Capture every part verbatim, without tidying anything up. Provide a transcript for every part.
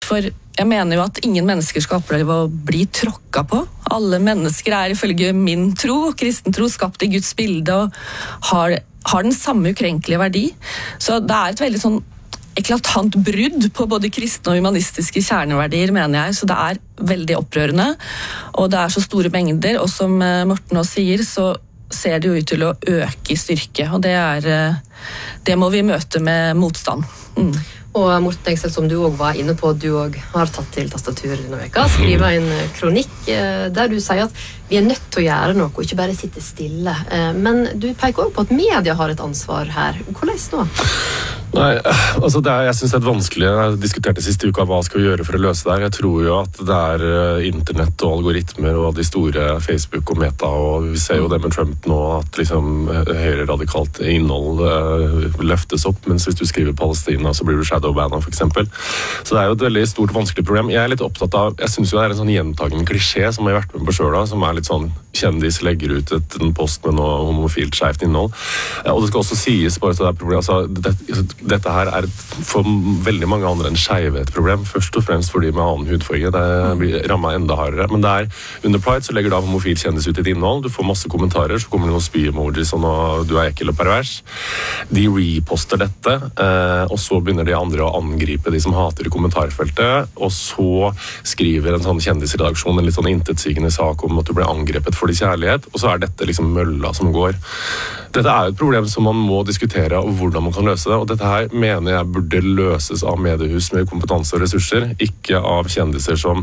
for jeg mener jo at ingen mennesker skal oppleve å bli tråkka på. Alle mennesker er ifølge min tro, kristen tro, skapt i Guds bilde og har, har den samme ukrenkelige verdi. Så det er et veldig sånn eklatant brudd på både kristne og humanistiske kjerneverdier, mener jeg. Så det er veldig opprørende, og det er så store mengder, og som Morten også sier, så ser det jo ut til å øke i styrke, og det er, det må vi møte med motstand. Mm. Og Morten Engseth, som du også var inne på, du også har tatt til tastaturet denne veka, skriver en kronikk der du sier at vi er nødt til å gjøre noe, og ikke bare sitte stille. Men du peker også på at media har et ansvar her. Hvordan nå? Nei, altså det er, jeg synes det er vanskelig. Jeg diskuterte siste uka hva skal vi gjøre for å løse det her. Jeg tror jo at det er internett og algoritmer og de store Facebook og Meta, og vi ser jo det med Trump nå, at liksom høyre-radikalt innhold uh, løftes opp, mens hvis du skriver Palestina, så blir du shadowbannet, for eksempel. Så det er jo et veldig stort, vanskelig problem. Jeg er litt opptatt av, jeg synes jo det er en sånn gjentagende klisjé som jeg har vært med på selv da, som er litt sånn, kjendis legger ut et, en post med noe homofilt skjevt innhold. Og det skal også sies bare til det problemet, altså, det, dette her er for veldig mange andre enn skeive et problem, først og fremst fordi med annen hudfarge, det blir rammet enda hardere. Men det er, under Pride så legger da homofil kjendis ut et innhold, du får masse kommentarer, så kommer det noen spy-emojis og noe, du er ekkel og pervers. De reposter dette, eh, og så begynner de andre å angripe de som hater i kommentarfeltet, og så skriver en sånn kjendisredaksjon en litt sånn intetsigende sak om at du ble angrepet for din kjærlighet, og så er dette liksom mølla som går. Dette er jo et problem som man må diskutere, og hvordan man kan løse det, og dette her mener jeg burde løses av mediehus med kompetanse og ressurser, ikke av kjendiser som,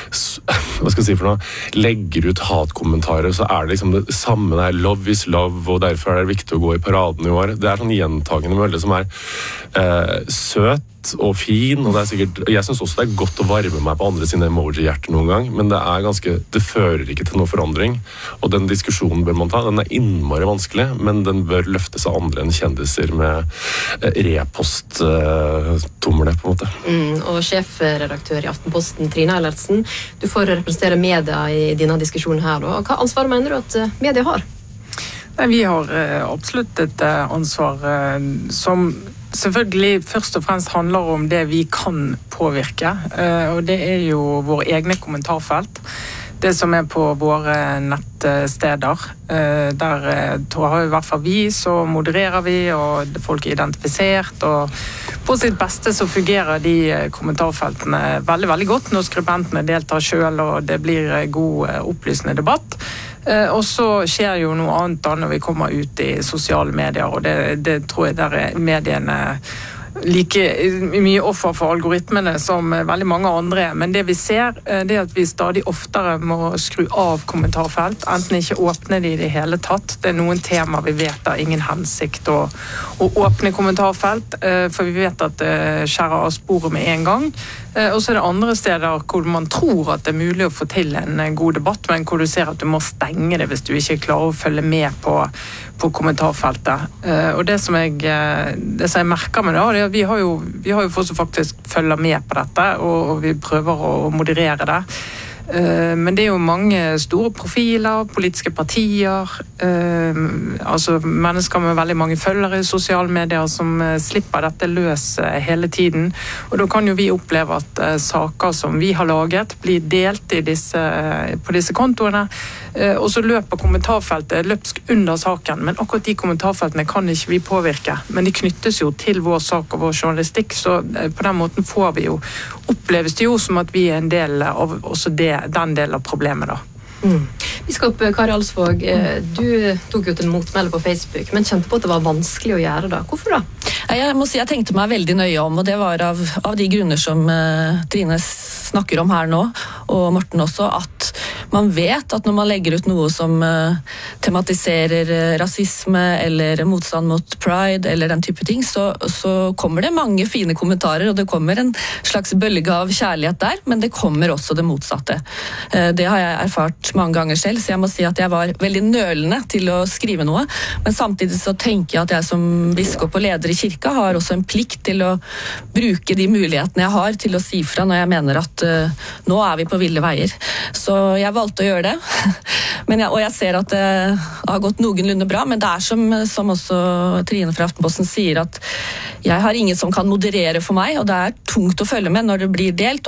hva skal jeg si for noe, legger ut hatkommentarer, så er det liksom det samme der, love is love, og derfor er det viktig å gå i paraden i år. Det er sånn gjentagende mølle som er eh, søt, og fin, og det er sikkert, jeg synes også det er godt å varme meg på andre sine emoji-hjerter noen gang, men det er ganske, det fører ikke til noe forandring, og den diskusjonen bør man ta, den er innmari vanskelig, men den bør løftes av andre enn kjendiser med repost-tomle, på en måte. Mm, og sjefredaktør i Aftenposten, Trine Eilertsen, du får representere media i denne diskusjonen her, da. Hva ansvar mener du at media har? Nei, vi har uh, absolutt et uh, ansvar uh, som selvfølgelig først og fremst handler om det vi kan påvirke, og det er jo våre egne kommentarfelt. Det som er på våre nettsteder. Der har i hvert fall vi, så modererer vi, og folk er identifisert, og på sitt beste så fungerer de kommentarfeltene veldig, veldig godt når skribentene deltar selv, og det blir god opplysende debatt. Og så skjer jo noe annet da når vi kommer ut i sosiale medier, og det, det tror jeg der er mediene like mye offer for algoritmene som veldig mange andre, men det vi ser det er at vi stadig oftere må skru av kommentarfelt, enten ikke åpne de i det hele tatt. Det er noen tema vi vet det er ingen hensikt å, å åpne kommentarfelt, for vi vet at det skjærer av sporet med en gang. Og så er det andre steder hvor man tror at det er mulig å få til en god debatt, men hvor du ser at du må stenge det hvis du ikke klarer å følge med på, på kommentarfeltet. Og det som jeg, det som jeg merker med det, det er at vi har jo, vi har jo folk som faktisk følger med på dette, og, og vi prøver å moderere det. Men det er jo mange store profiler, politiske partier, eh, altså mennesker med veldig mange følgere i sosiale medier som slipper dette løs hele tiden. Og da kan jo vi oppleve at eh, saker som vi har laget blir delt i disse, på disse kontoene, eh, og så løper kommentarfeltet løpsk under saken, men akkurat de kommentarfeltene kan ikke vi påvirke, men de knyttes jo til vår sak og vår journalistikk, så eh, på den måten får vi jo, oppleves det jo som at vi er en del av også det den delen av problemet da. Mm. Biskop Kari Alsvåg, du tok jo til motmelde på Facebook, men kjente på at det var vanskelig å gjøre da. Hvorfor da? Jeg må si jeg tenkte meg veldig nøye om, og det var av, av de grunner som uh, Trine snakker om her nå, og Morten også, at man vet at når man legger ut noe som uh, tematiserer uh, rasisme eller motstand mot pride eller den type ting, så, så kommer det mange fine kommentarer, og det kommer en slags bølge av kjærlighet der, men det kommer også det motsatte. Uh, det har jeg erfart mange ganger selv, så jeg må si at jeg var veldig nølende til å skrive noe, men samtidig så tenker jeg at jeg som biskop og leder i kirka har også en plikt til å bruke de mulighetene jeg har til å si fra når jeg mener at uh, nå er vi på ville veier. Så jeg valgte å gjøre det, men jeg, og jeg ser at det har gått noenlunde bra, men det er som, som også Trine fra Aftenposten sier, at jeg har ingen som kan moderere for meg, og det er tungt å følge med når det blir delt,